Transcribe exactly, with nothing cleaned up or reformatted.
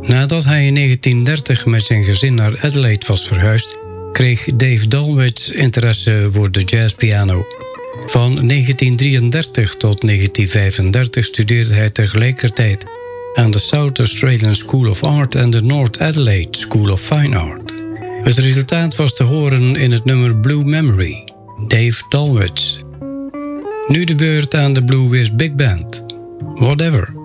Nadat hij in negentien dertig met zijn gezin naar Adelaide was verhuisd, kreeg Dave Dalwitz interesse voor de jazzpiano. Van negentien drieëndertig tot negentien vijfendertig studeerde hij tegelijkertijd aan de South Australian School of Art en de North Adelaide School of Fine Art. Het resultaat was te horen in het nummer Blue Memory, Dave Dalwitz. Nu de beurt aan de Blue Wiz Big Band, Whatever.